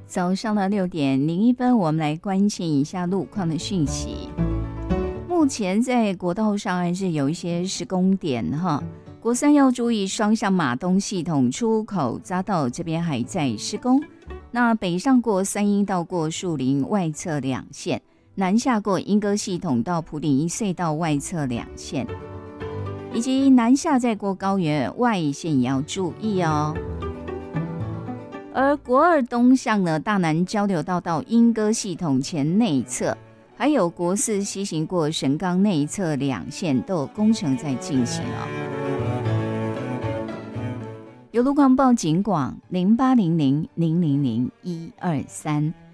早上的6:01，我们来关心一下路况的讯息。目前在国道上还是有一些施工点哈，国三要注意双向马东系统出口匝道这边还在施工。那北上过三鶯到过树林外侧2线，南下过莺歌系统到埔里隧道外侧2线，以及南下再过高原外线也要注意哦。而国二东向呢，大南交流道到莺歌系统前内侧，还有国四西行过神冈内侧2线都有工程在进行哦。有路况报警广0800000123